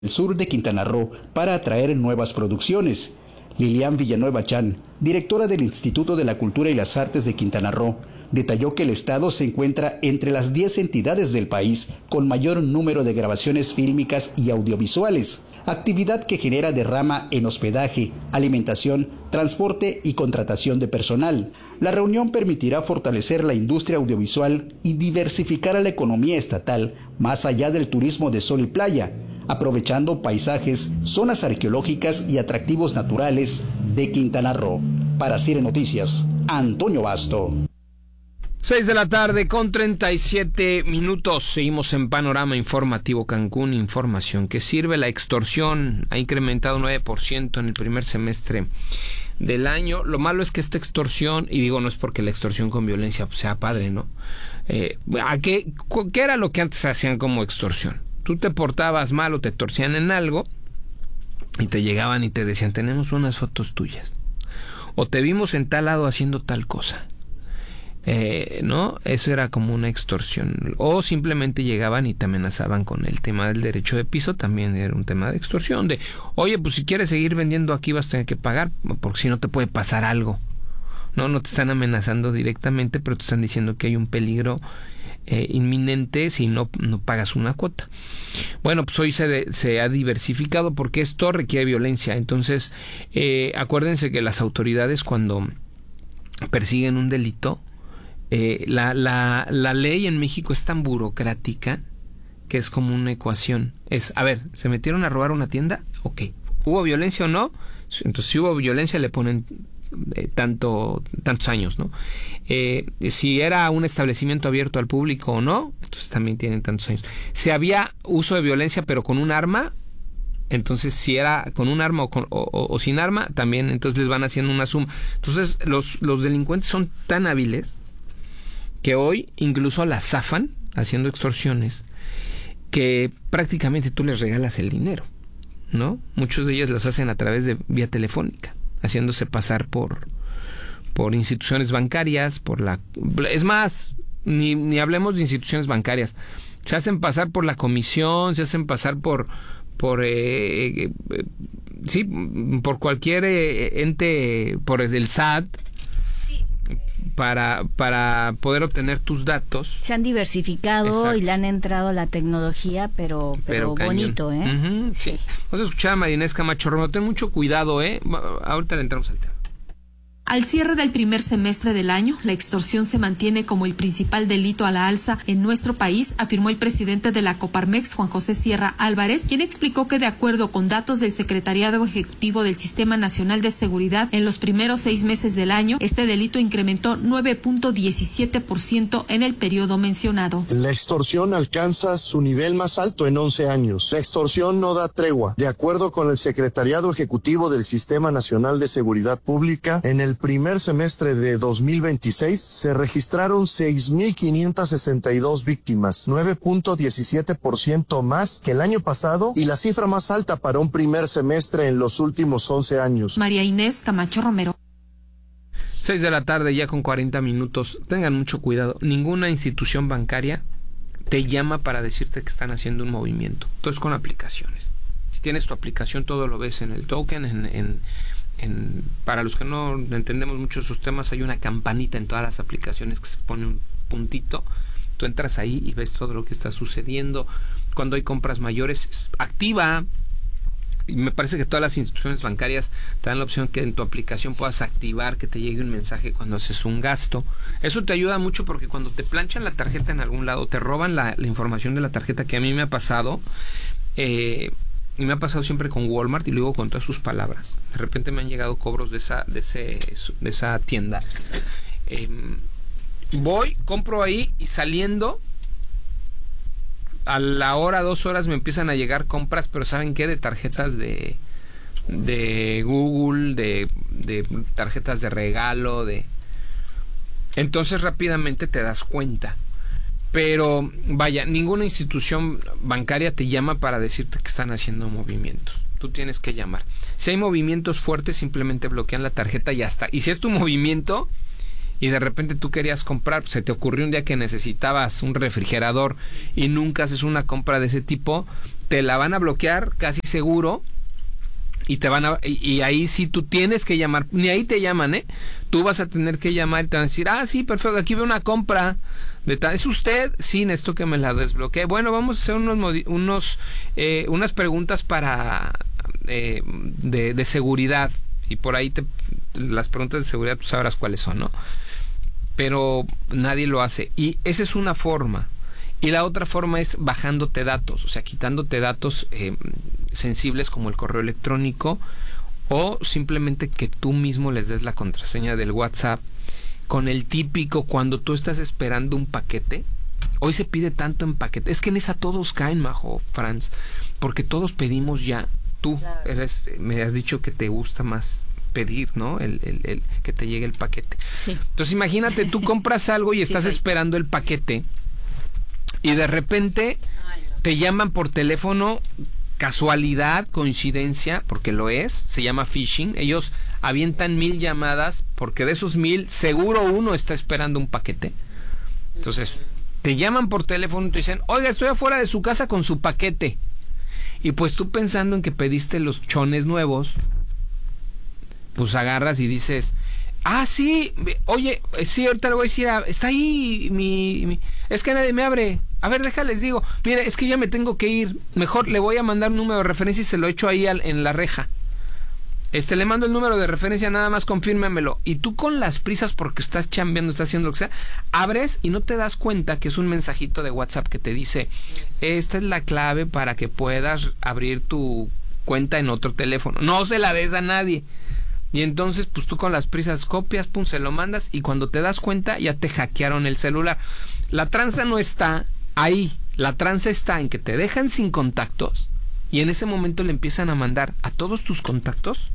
el sur de Quintana Roo para atraer nuevas producciones. Lilian Villanueva Chan, directora del Instituto de la Cultura y las Artes de Quintana Roo, detalló que el estado se encuentra entre las 10 entidades del país con mayor número de grabaciones fílmicas y audiovisuales, actividad que genera derrama en hospedaje, alimentación, transporte y contratación de personal. La reunión permitirá fortalecer la industria audiovisual y diversificar a la economía estatal más allá del turismo de sol y playa, aprovechando paisajes, zonas arqueológicas y atractivos naturales de Quintana Roo. Para CIRE Noticias, Antonio Basto. 6 de la tarde con 37 minutos. Seguimos en Panorama Informativo Cancún. Información que sirve. La extorsión ha incrementado 9% en el primer semestre del año. Lo malo es que esta extorsión, y digo no es porque la extorsión con violencia sea padre, ¿no? ¿Qué era lo que antes hacían como extorsión? Tú te portabas mal o te torcían en algo y te llegaban y te decían, tenemos unas fotos tuyas, o te vimos en tal lado haciendo tal cosa, ¿no? Eso era como una extorsión. O simplemente llegaban y te amenazaban con el tema del derecho de piso. También era un tema de extorsión, de oye, pues si quieres seguir vendiendo aquí vas a tener que pagar, porque si no te puede pasar algo. No te están amenazando directamente, pero te están diciendo que hay un peligro inminente si no pagas una cuota. Bueno, pues hoy se ha diversificado porque esto requiere violencia. Entonces, acuérdense que las autoridades, cuando persiguen un delito, la ley en México es tan burocrática que es como una ecuación. A ver, ¿se metieron a robar una tienda? Ok. ¿Hubo violencia o no? Entonces, si hubo violencia, le ponen tantos años, ¿no? Si era un establecimiento abierto al público o no, entonces también tienen tantos años. Si había uso de violencia pero con un arma, entonces si era con un arma o sin arma, también entonces les van haciendo una suma. Entonces los delincuentes son tan hábiles que hoy incluso las zafan haciendo extorsiones, que prácticamente tú les regalas el dinero, ¿no? Muchos de ellos los hacen a través de vía telefónica, haciéndose pasar por instituciones bancarias, es más, ni hablemos de instituciones bancarias, se hacen pasar por la comisión, se hacen pasar por cualquier ente, por el SAT, para poder obtener tus datos. Se han diversificado. Exacto. Y le han entrado a la tecnología, pero bonito, ¿eh? Uh-huh, sí. Vamos a escuchar a María Inés Camacho Romero. Ten mucho cuidado, ¿eh? Ahorita le entramos al tema. Al cierre del primer semestre del año, la extorsión se mantiene como el principal delito a la alza en nuestro país, afirmó el presidente de la Coparmex, Juan José Sierra Álvarez, quien explicó que de acuerdo con datos del Secretariado Ejecutivo del Sistema Nacional de Seguridad, en los primeros 6 meses del año, este delito incrementó 9.17% en el periodo mencionado. La extorsión alcanza su nivel más alto en 11 años. La extorsión no da tregua. De acuerdo con el Secretariado Ejecutivo del Sistema Nacional de Seguridad Pública, en el primer semestre de 2026 se registraron 6,562 víctimas, 9.17% más que el año pasado y la cifra más alta para un primer semestre en los últimos 11 años. María Inés Camacho Romero. 6 de la tarde ya con 40 minutos. Tengan mucho cuidado. Ninguna institución bancaria te llama para decirte que están haciendo un movimiento. Todo es con aplicaciones. Si tienes tu aplicación, todo lo ves en el token, para los que no entendemos mucho esos temas, hay una campanita en todas las aplicaciones que se pone un puntito. Tú entras ahí y ves todo lo que está sucediendo. Cuando hay compras mayores, activa. Y me parece que todas las instituciones bancarias te dan la opción que en tu aplicación puedas activar que te llegue un mensaje cuando haces un gasto. Eso te ayuda mucho porque cuando te planchan la tarjeta en algún lado, te roban la información de la tarjeta, que a mí me ha pasado, y me ha pasado siempre con Walmart, y luego con todas sus palabras. De repente me han llegado cobros de esa tienda. Voy, compro ahí y saliendo, a la hora, 2 horas me empiezan a llegar compras, pero ¿saben qué? De tarjetas de Google, de tarjetas de regalo, Entonces rápidamente te das cuenta. Pero vaya, ninguna institución bancaria te llama para decirte que están haciendo movimientos. Tú tienes que llamar. Si hay movimientos fuertes, simplemente bloquean la tarjeta y ya está. Y si es tu movimiento y de repente tú querías comprar, se te ocurrió un día que necesitabas un refrigerador y nunca haces una compra de ese tipo, te la van a bloquear casi seguro. Y te van y ahí sí tú tienes que llamar, ni ahí te llaman, tú vas a tener que llamar y te van a decir, sí, perfecto, aquí veo una compra de tal, ¿es usted? Sí, necesito que me la desbloquee. Bueno, vamos a hacer unas preguntas para de seguridad, y por ahí las preguntas de seguridad tú sabrás cuáles son, ¿no? Pero nadie lo hace, y esa es una forma. Y la otra forma es bajándote datos, o sea, quitándote datos sensibles como el correo electrónico, o simplemente que tú mismo les des la contraseña del WhatsApp, con el típico cuando tú estás esperando un paquete. Hoy se pide tanto en paquete, es que en esa todos caen, Majo, Franz, porque todos pedimos ya. Tú me has dicho que te gusta más pedir, ¿no? El que te llegue el paquete. Sí. Entonces imagínate, tú compras algo y estás esperando el paquete, y de repente te llaman por teléfono, casualidad, coincidencia, porque lo es, se llama phishing. Ellos avientan 1000 llamadas, porque de esos 1000 seguro uno está esperando un paquete. Entonces te llaman por teléfono y te dicen, oiga, estoy afuera de su casa con su paquete. Y pues tú, pensando en que pediste los chones nuevos, pues agarras y dices, sí, oye, sí, ahorita le voy a decir, está ahí es que nadie me abre. A ver, déjales digo, mire, es que ya me tengo que ir. Mejor le voy a mandar un número de referencia y se lo echo ahí en la reja. Le mando el número de referencia, nada más confírmemelo. Y tú, con las prisas, porque estás chambeando, estás haciendo lo que sea, abres y no te das cuenta que es un mensajito de WhatsApp que te dice, esta es la clave para que puedas abrir tu cuenta en otro teléfono. No se la des a nadie. Y entonces, pues tú con las prisas copias, pum, se lo mandas, y cuando te das cuenta ya te hackearon el celular. La tranza no está ahí, la tranza está en que te dejan sin contactos, y en ese momento le empiezan a mandar a todos tus contactos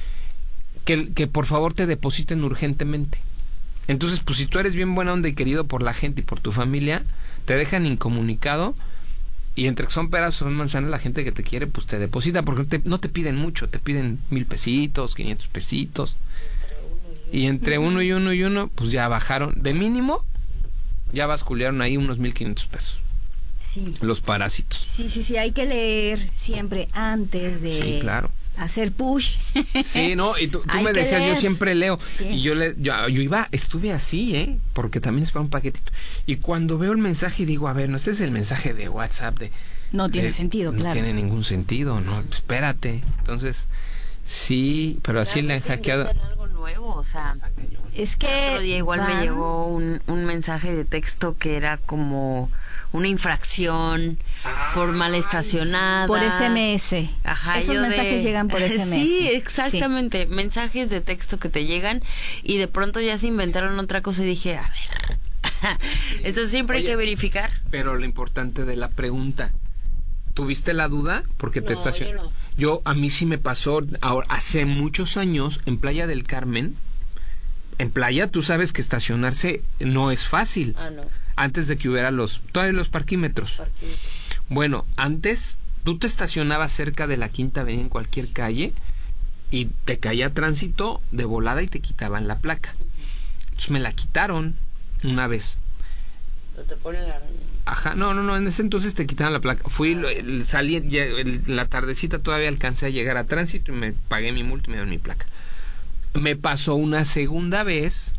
que por favor te depositen urgentemente. Entonces, pues si tú eres bien buena onda y querido por la gente y por tu familia, te dejan incomunicado, y entre que son peras o son manzanas, la gente que te quiere pues te deposita, porque no te piden mucho, te piden 1000 pesitos, 500 pesitos, y entre uno y uno pues ya bajaron, de mínimo ya basculearon ahí unos 1500 pesos. Sí. Los parásitos. Sí, hay que leer siempre antes de... Sí, claro. Hacer push. Sí, no, y tú me decías, leer. Yo siempre leo. Sí. Y yo estuve así, porque también es para un paquetito. Y cuando veo el mensaje digo, a ver, no, este es el mensaje de WhatsApp no tiene sentido, claro. No tiene ningún sentido, no, espérate. Entonces, sí, pero así le han hackeado. Algo nuevo, o sea, es que el otro día igual me llegó un mensaje de texto que era como una infracción por mal estacionada. Por SMS. Ajá, esos mensajes llegan por SMS. Sí, exactamente. Sí. Mensajes de texto que te llegan, y de pronto ya se inventaron otra cosa y dije, a ver. Entonces siempre hay que verificar. Pero lo importante de la pregunta, ¿tuviste la duda? Porque te estacionó. Yo, a mí sí me pasó ahora, hace muchos años, en Playa del Carmen. En playa tú sabes que estacionarse no es fácil. No. Antes de que hubiera todavía los parquímetros. Bueno, antes tú te estacionabas cerca de la Quinta Avenida en cualquier calle y te caía tránsito de volada y te quitaban la placa. Entonces me la quitaron una vez. ¿No te ponen la araña? Ajá, no, en ese entonces te quitaban la placa. Salí, la tardecita todavía alcancé a llegar a tránsito y me pagué mi multa y me dieron mi placa. Me pasó una segunda vez,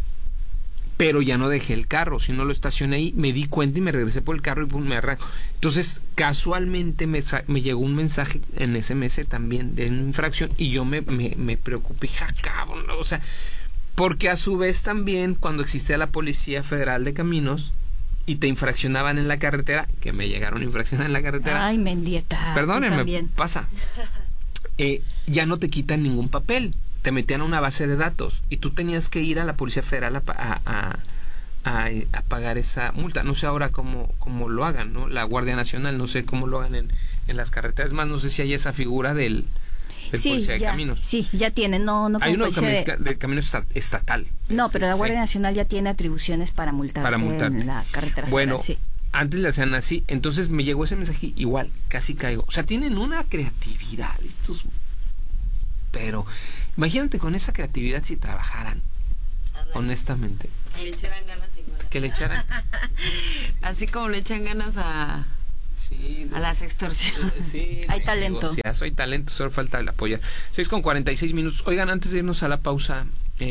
pero ya no dejé el carro, sino lo estacioné ahí, me di cuenta y me regresé por el carro y pum, me arranco. Entonces, casualmente me llegó un mensaje en SMS también de infracción, y yo me preocupé, cabrón, o sea, porque a su vez también cuando existía la Policía Federal de Caminos y te infraccionaban en la carretera, que me llegaron a infraccionar en la carretera. Ay, Mendieta. Perdónenme, pasa. Ya no te quitan ningún papel. Te metían a una base de datos y tú tenías que ir a la Policía Federal a pagar esa multa. No sé ahora cómo lo hagan, ¿no? La Guardia Nacional, no sé cómo lo hagan en las carreteras. Más, no sé si hay esa figura del Policía de Caminos. Sí, ya tiene. No hay uno de Caminos estatal. No, pero la Guardia Nacional ya tiene atribuciones para multar en la carretera federal. Bueno, antes le hacían así. Entonces me llegó ese mensaje, igual, casi caigo. O sea, tienen una creatividad estos... Pero imagínate con esa creatividad si trabajaran. honestamente. Que le echaran ganas igual. Que le echaran. Así como le echan ganas a las extorsiones. Sí, hay talento. Hay talento, solo falta el apoyar. 6:46 minutos. Oigan, antes de irnos a la pausa,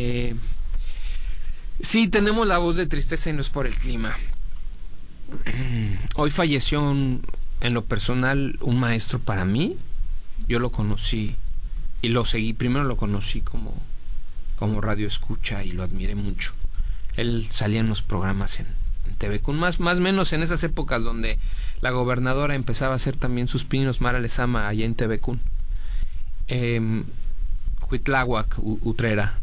sí, tenemos la voz de tristeza y no es por el clima. Hoy falleció en lo personal un maestro para mí. Yo lo conocí y lo seguí. Primero lo conocí como radio escucha y lo admiré mucho. Él salía en los programas en TVCUN, más o menos en esas épocas donde la gobernadora empezaba a hacer también sus pininos. Mara Lezama allá en TVCUN. Cuitláhuac, Utrera,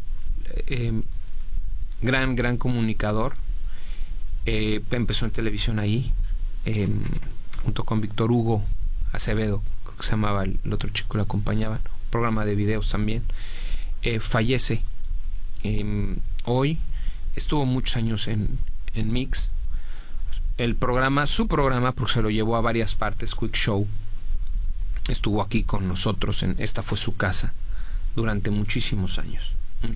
gran comunicador. Empezó en televisión ahí, junto con Víctor Hugo Acevedo, creo que se llamaba el otro chico que lo acompañaba, programa de videos también. Fallece hoy. Estuvo muchos años en Mix. Su programa, porque se lo llevó a varias partes, Quick Show, estuvo aquí con nosotros, esta fue su casa durante muchísimos años.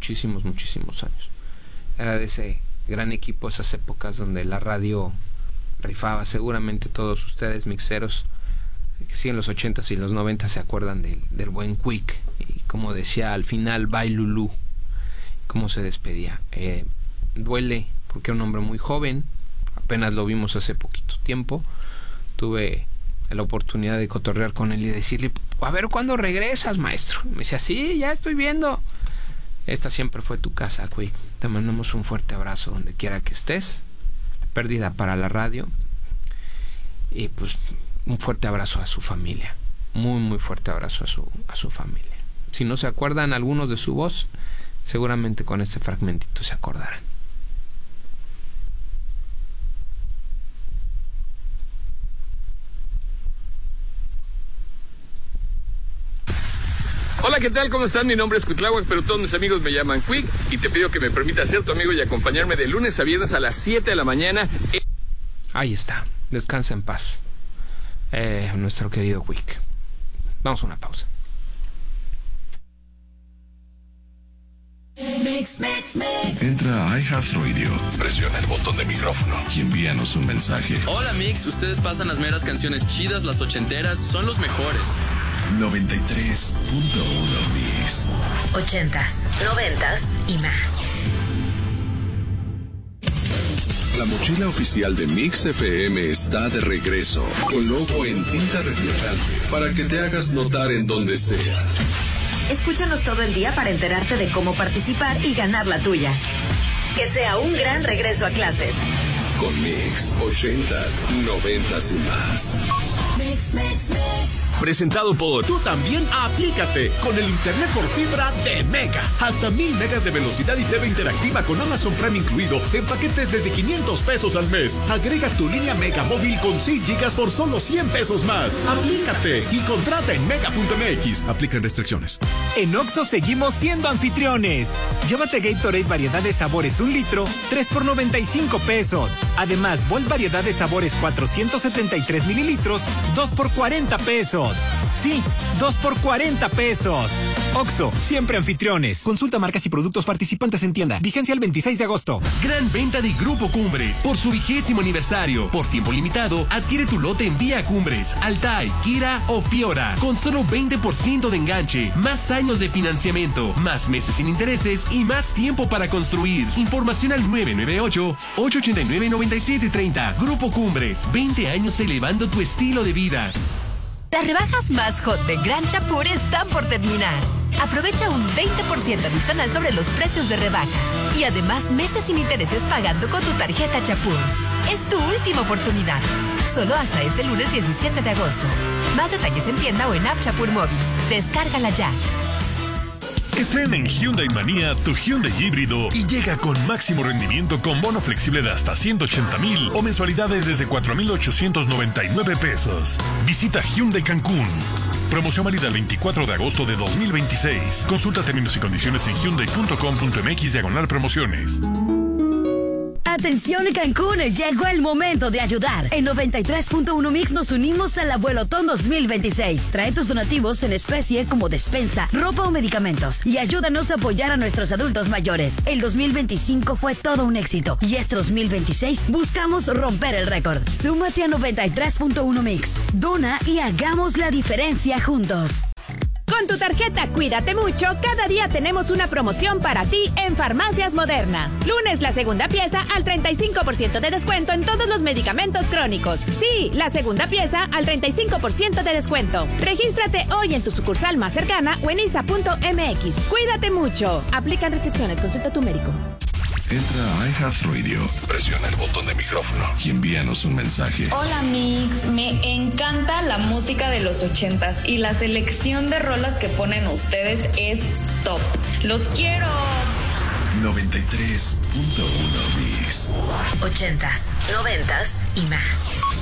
Era de ese gran equipo, esas épocas donde la radio rifaba. Seguramente todos ustedes mixeros que siguen los 80s y los 90s se acuerdan del buen Quick, y como decía al final, bye Lulú, cómo se despedía. Duele porque era un hombre muy joven, apenas lo vimos hace poquito tiempo. Tuve la oportunidad de cotorrear con él y decirle, a ver, ¿cuándo regresas, maestro? Me decía, sí, ya estoy viendo. Esta siempre fue tu casa, Quick. Te mandamos un fuerte abrazo donde quiera que estés. Pérdida para la radio. Y pues un fuerte abrazo a su familia. Muy fuerte abrazo a su familia. Si no se acuerdan algunos de su voz, seguramente con este fragmentito se acordarán. Hola, ¿qué tal? ¿Cómo están? Mi nombre es Cuitláhuac, pero todos mis amigos me llaman Quick, y te pido que me permitas ser tu amigo y acompañarme de lunes a viernes a las 7 de la mañana. Ahí está. Descansa en paz. Nuestro querido Quick. Vamos a una pausa. Entra a iHeartRadio, presiona el botón de micrófono y envíanos un mensaje. Hola Mix, ustedes pasan las meras canciones chidas, las ochenteras, son los mejores. 93.1 Mix. 80s, 90s y más. La mochila oficial de Mix FM está de regreso, con logo en tinta reflejante, para que te hagas notar en donde sea. Escúchanos todo el día para enterarte de cómo participar y ganar la tuya. Que sea un gran regreso a clases. Con Mix, 80s, 90s y más. Mix. Presentado por Tú también aplícate con el internet por fibra de Mega. Hasta 1000 megas de velocidad y TV interactiva con Amazon Prime incluido en paquetes desde 500 pesos al mes. Agrega tu línea Mega móvil con 6 gigas por solo 100 pesos más. Aplícate y contrata en mega.mx. Aplican restricciones. En Oxxo seguimos siendo anfitriones. Llévate Gatorade variedad de sabores 1 litro, 3 por 95 pesos. Además, Volt variedad de sabores 473 mililitros, 2 por 40 pesos. Sí, 2 por 40 pesos. Oxxo, siempre anfitriones. Consulta marcas y productos participantes en tienda. Vigencia el 26 de agosto. Gran venta de Grupo Cumbres. Por su 20º aniversario. Por tiempo limitado, adquiere tu lote en Vía Cumbres, Altai, Kira o Fiora. Con solo 20% de enganche. Más años de financiamiento. Más meses sin intereses y más tiempo para construir. Información al 998-889-9730. Grupo Cumbres. 20 años elevando tu estilo de vida. Las rebajas más hot de Gran Chapur están por terminar. Aprovecha un 20% adicional sobre los precios de rebaja. Y además meses sin intereses pagando con tu tarjeta Chapur. Es tu última oportunidad. Solo hasta este lunes 17 de agosto. Más detalles en tienda o en app Chapur Móvil. Descárgala ya. Estrena en Hyundai Manía tu Hyundai híbrido y llega con máximo rendimiento con bono flexible de hasta 180,000 o mensualidades desde 4,899 pesos. Visita Hyundai Cancún. Promoción válida el 24 de agosto de 2026. Consulta términos y condiciones en hyundai.com.mx/promociones. Atención Cancún, llegó el momento de ayudar. En 93.1 Mix nos unimos al Abuelotón 2026. Trae tus donativos en especie como despensa, ropa o medicamentos y ayúdanos a apoyar a nuestros adultos mayores. El 2025 fue todo un éxito y este 2026 buscamos romper el récord. Súmate a 93.1 Mix. Dona y hagamos la diferencia juntos. Con tu tarjeta Cuídate Mucho, cada día tenemos una promoción para ti en Farmacias Moderna. Lunes, la segunda pieza al 35% de descuento en todos los medicamentos crónicos. Sí, la segunda pieza al 35% de descuento. Regístrate hoy en tu sucursal más cercana o en isa.mx. Cuídate mucho. Aplican restricciones. Consulta a tu médico. Entra a iHeartRadio, presiona el botón de micrófono y envíanos un mensaje. Hola Mix, me encanta la música de los 80s y la selección de rolas que ponen ustedes es top. ¡Los quiero! 93.1 Mix. 80s, 90s y más.